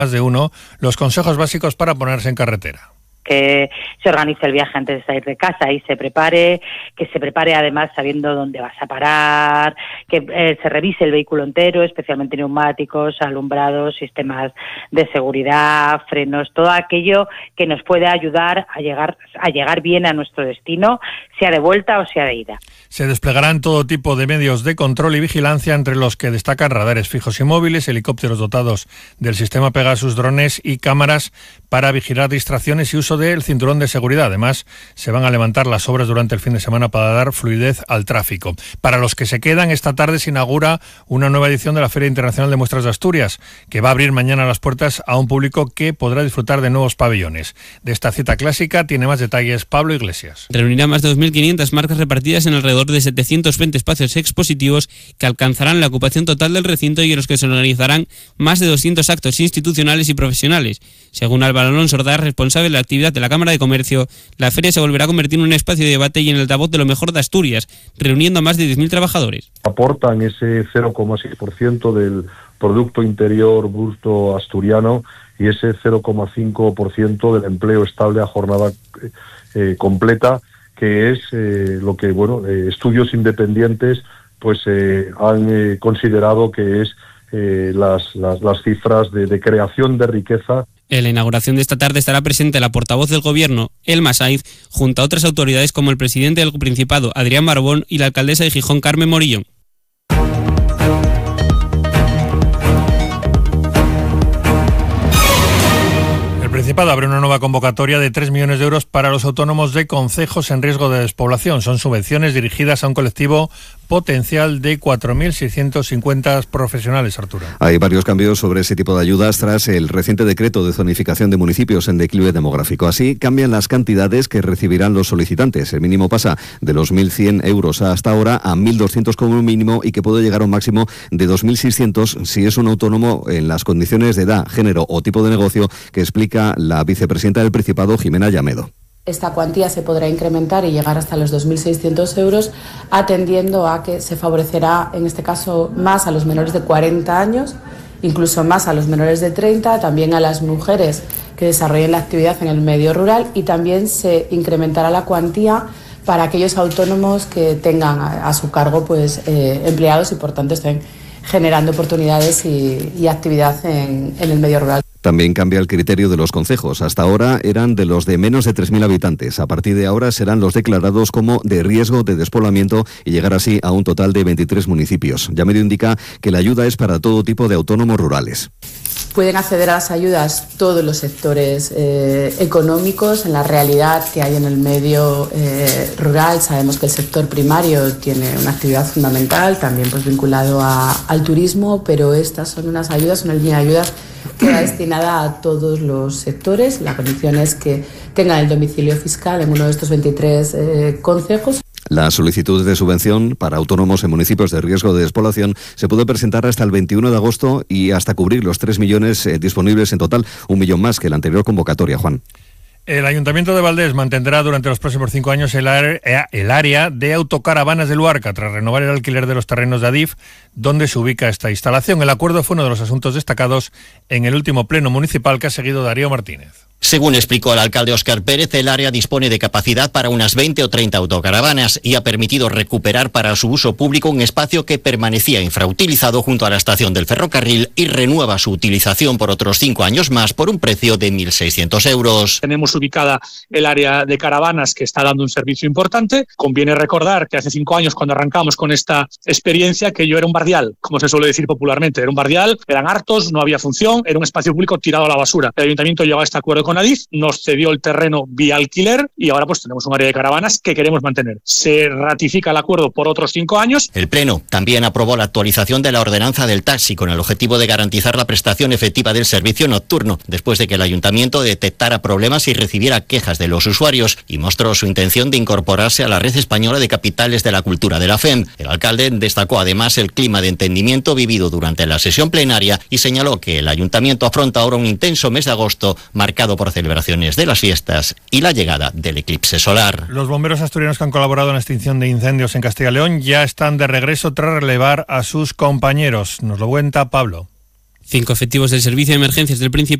más de uno, los consejos básicos para ponerse en carretera. Que se organice el viaje antes de salir de casa y que se prepare además sabiendo dónde vas a parar, que se revise el vehículo entero, especialmente neumáticos, alumbrados, sistemas de seguridad, frenos, todo aquello que nos puede ayudar a llegar bien a nuestro destino, sea de vuelta o sea de ida. Se desplegarán todo tipo de medios de control y vigilancia, entre los que destacan radares fijos y móviles, helicópteros dotados del sistema Pegasus, drones y cámaras para vigilar distracciones y uso del cinturón de seguridad. Además, se van a levantar las obras durante el fin de semana para dar fluidez al tráfico. Para los que se quedan, esta tarde se inaugura una nueva edición de la Feria Internacional de Muestras de Asturias, que va a abrir mañana las puertas a un público que podrá disfrutar de nuevos pabellones. De esta cita clásica tiene más detalles Pablo Iglesias. Reunirá más de 2.500 marcas repartidas en alrededor de 720 espacios expositivos que alcanzarán la ocupación total del recinto y en los que se organizarán más de 200 actos institucionales y profesionales. Según Álvaro Alonso Ordaz, responsable de la actividad de la Cámara de Comercio, la feria se volverá a convertir en un espacio de debate y en el altavoz de lo mejor de Asturias, reuniendo a más de 10.000 trabajadores. Aportan ese 0,6% del Producto Interior Bruto asturiano y ese 0,5% del empleo estable a jornada completa, que es lo que estudios independientes pues han considerado que es las cifras de creación de riqueza. En la inauguración de esta tarde estará presente la portavoz del Gobierno, Elma Saiz, junto a otras autoridades como el presidente del Principado, Adrián Barbón, y la alcaldesa de Gijón, Carmen Morillón. El Principado abre una nueva convocatoria de 3 millones de euros para los autónomos de concejos en riesgo de despoblación. Son subvenciones dirigidas a un colectivo potencial de 4.650 profesionales, Arturo. Hay varios cambios sobre ese tipo de ayudas tras el reciente decreto de zonificación de municipios en declive demográfico. Así cambian las cantidades que recibirán los solicitantes. El mínimo pasa de los 1.100 euros hasta ahora a 1.200 como mínimo y que puede llegar a un máximo de 2.600 si es un autónomo en las condiciones de edad, género o tipo de negocio que explica la vicepresidenta del Principado, Jimena Llamedo. Esta cuantía se podrá incrementar y llegar hasta los 2.600 euros, atendiendo a que se favorecerá, en este caso, más a los menores de 40 años, incluso más a los menores de 30, también a las mujeres que desarrollen la actividad en el medio rural, y también se incrementará la cuantía para aquellos autónomos que tengan a su cargo empleados y, por tanto, estén generando oportunidades y actividad en el medio rural. También cambia el criterio de los concejos. Hasta ahora eran de los de menos de 3.000 habitantes. A partir de ahora serán los declarados como de riesgo de despoblamiento y llegar así a un total de 23 municipios. Llamedo indica que la ayuda es para todo tipo de autónomos rurales. Pueden acceder a las ayudas todos los sectores económicos. En la realidad que hay en el medio rural, sabemos que el sector primario tiene una actividad fundamental, también vinculado al turismo, pero estas son unas ayudas, una línea de ayudas que va destinada a todos los sectores. La condición es que tengan el domicilio fiscal en uno de estos 23 concejos. La solicitud de subvención para autónomos en municipios de riesgo de despoblación se puede presentar hasta el 21 de agosto y hasta cubrir los 3 millones disponibles en total, 1 millón más que la anterior convocatoria, Juan. El Ayuntamiento de Valdés mantendrá durante los próximos 5 años el área de autocaravanas de Luarca, tras renovar el alquiler de los terrenos de Adif, donde se ubica esta instalación. El acuerdo fue uno de los asuntos destacados en el último pleno municipal que ha seguido Darío Martínez. Según explicó el alcalde Óscar Pérez, el área dispone de capacidad para unas 20 o 30 autocaravanas y ha permitido recuperar para su uso público un espacio que permanecía infrautilizado junto a la estación del ferrocarril y renueva su utilización por otros 5 años más por un precio de 1.600 euros. Tenemos ubicada el área de caravanas que está dando un servicio importante. Conviene recordar que hace 5 años, cuando arrancamos con esta experiencia, que yo era un bardial, como se suele decir popularmente. Era un bardial, eran hartos, no había función, era un espacio público tirado a la basura. El ayuntamiento llegó a este acuerdo con Adif, nos cedió el terreno vía alquiler y ahora tenemos un área de caravanas que queremos mantener. Se ratifica el acuerdo por otros 5 años. El Pleno también aprobó la actualización de la ordenanza del taxi con el objetivo de garantizar la prestación efectiva del servicio nocturno, después de que el ayuntamiento detectara problemas y recibiera quejas de los usuarios y mostró su intención de incorporarse a la red española de capitales de la cultura de la FEM. El alcalde destacó además el clima de entendimiento vivido durante la sesión plenaria y señaló que el ayuntamiento afronta ahora un intenso mes de agosto marcado por celebraciones de las fiestas y la llegada del eclipse solar. Los bomberos asturianos que han colaborado en la extinción de incendios en Castilla y León ya están de regreso tras relevar a sus compañeros. Nos lo cuenta Pablo. 5 efectivos del Servicio de Emergencias del Principado